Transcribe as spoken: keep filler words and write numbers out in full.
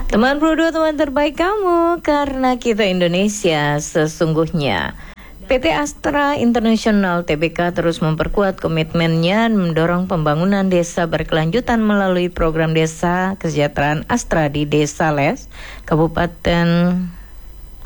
Teman Pro dua, teman terbaik kamu, karena kita Indonesia sesungguhnya. P T Astra International T B K terus memperkuat komitmennya mendorong pembangunan desa berkelanjutan melalui program Desa Kesejahteraan Astra di Desa Les, Kabupaten